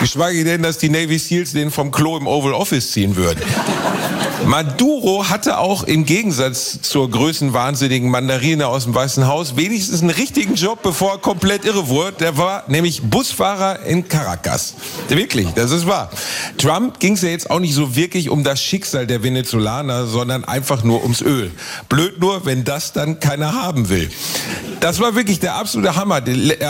Geschweige denn, dass die Navy Seals den vom Klo im Oval Office ziehen würden. Maduro hatte auch im Gegensatz zur größenwahnsinnigen Mandarine aus dem Weißen Haus wenigstens einen richtigen Job, bevor er komplett irre wurde. Der war nämlich Busfahrer in Caracas. Wirklich, das ist wahr. Trump ging es ja jetzt auch nicht so wirklich um das Schicksal der Venezolaner, sondern einfach nur ums Öl. Blöd nur, wenn das dann keiner haben will. Das war wirklich der absolute Hammer.